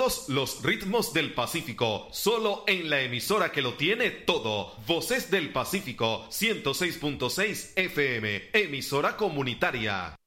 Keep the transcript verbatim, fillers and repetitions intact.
Todos los ritmos del Pacífico, solo en la emisora que lo tiene todo. Voces del Pacífico, ciento seis punto seis F M, emisora comunitaria.